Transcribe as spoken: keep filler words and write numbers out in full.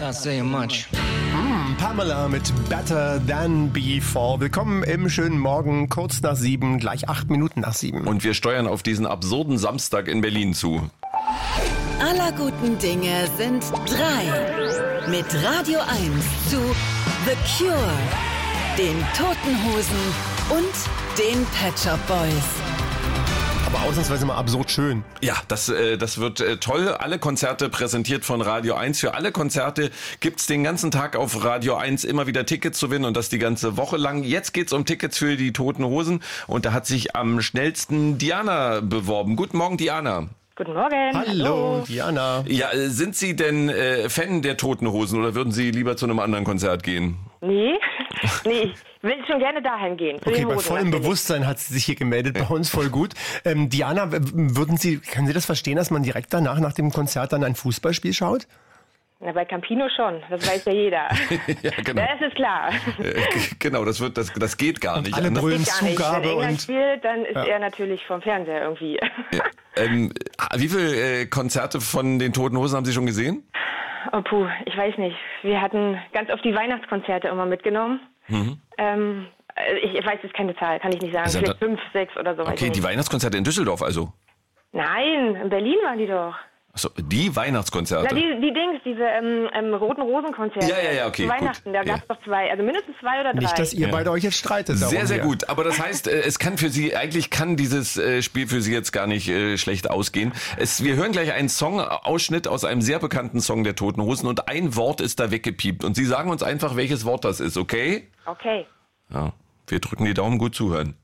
Not saying much. Mm, Pamela mit Better Than Before. Willkommen im schönen Morgen, kurz nach sieben, gleich acht Minuten nach sieben. Und wir steuern auf diesen absurden Samstag in Berlin zu. Aller guten Dinge sind drei. Mit Radio eins zu The Cure, den Toten Hosen und den Pet Shop Boys. Aber ausnahmsweise mal absurd schön. Ja, das, äh, das wird äh, toll. Alle Konzerte präsentiert von Radio eins. Für alle Konzerte gibt's den ganzen Tag auf Radio eins immer wieder Tickets zu gewinnen und das die ganze Woche lang. Jetzt geht's um Tickets für die Toten Hosen und da hat sich am schnellsten Diana beworben. Guten Morgen, Diana. Guten Morgen. Hallo, Hallo. Diana. Ja, äh, sind Sie denn äh, Fan der Toten Hosen oder würden Sie lieber zu einem anderen Konzert gehen? Nee, nee, ich will schon gerne dahin gehen. Zu Okay, den bei Hosen vollem natürlich. Bewusstsein hat sie sich hier gemeldet, bei uns voll gut. Ähm, Diana, w- würden Sie, können Sie das verstehen, dass man direkt danach, nach dem Konzert dann ein Fußballspiel schaut? Na, bei Campino schon, das weiß ja jeder. Ja, genau. Das ist klar. Äh, genau, das wird, das, das geht gar nicht. alle anders. brüllen Gar nicht. Wenn Zugabe England und... spielt, dann ist Ja. er natürlich vom Fernseher irgendwie. Ja. Ähm, wie viele äh, Konzerte von den Toten Hosen haben Sie schon gesehen? Oh puh, ich weiß nicht. Wir hatten ganz oft die Weihnachtskonzerte immer mitgenommen. Mhm. Ähm, ich, ich weiß jetzt keine Zahl, kann ich nicht sagen. Also Vielleicht da- fünf, sechs oder so. weiß Okay, ich die nicht. Weihnachtskonzerte in Düsseldorf also. Nein, in Berlin waren die doch. Achso, die Weihnachtskonzerte. Na, die, die Dings, diese ähm, ähm, roten Rosenkonzerte. Ja, ja, ja, okay, Zu Weihnachten, gut. da gab es Ja. doch zwei, also mindestens zwei oder drei. Nicht, dass ihr beide euch jetzt streitet. darum Sehr, sehr hier. gut. Aber das heißt, äh, es kann für Sie, eigentlich kann dieses äh, Spiel für Sie jetzt gar nicht äh, schlecht ausgehen. Es, wir hören gleich einen Song-Ausschnitt aus einem sehr bekannten Song der Toten Hosen und ein Wort ist da weggepiept. Und Sie sagen uns einfach, welches Wort das ist, okay? Okay. Ja, wir drücken die Daumen, gut zuhören.